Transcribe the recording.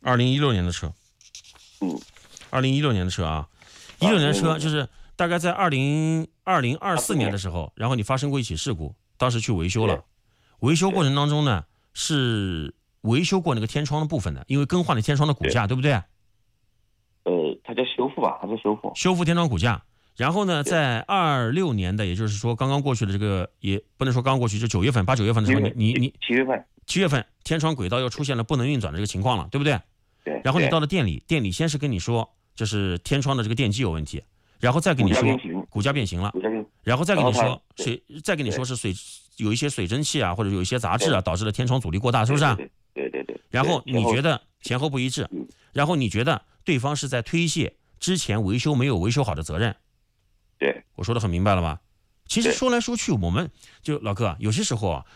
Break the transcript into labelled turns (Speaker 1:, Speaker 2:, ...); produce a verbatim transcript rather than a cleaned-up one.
Speaker 1: 二零一六年的车。
Speaker 2: 嗯，
Speaker 1: 二零一六年的车啊，一六年的车就是大概在二零二零二四年的时候，然后你发生过一起事故，当时去维修了，维修过程当中呢是维修过那个天窗的部分的，因为更换了天窗的骨架， 对, 对不对？
Speaker 2: 呃，它叫修复吧，它叫修复，
Speaker 1: 修复天窗骨架。然后呢，在二六年的，也就是说刚刚过去的这个，也不能说刚刚过去，就九月份、八九月份的时候，你你你
Speaker 2: 七月份，
Speaker 1: 七月份天窗轨道又出现了不能运转的这个情况了，对不对？
Speaker 2: 对。
Speaker 1: 然后你到了店里，店里先是跟你说，就是天窗的这个电机有问题，然后再跟你说骨架变形了，然后再跟你说水，再跟你说是水有一些水蒸气啊，或者有一些杂质啊，导致了天窗阻力过大，是不是？
Speaker 2: 对对对。
Speaker 1: 然后你觉得前后不一致，然后你觉得对方是在推卸之前维修没有维修好的责任。
Speaker 2: 对，
Speaker 1: 我说的很明白了吧？其实说来说去，我们就老哥，有些时候啊，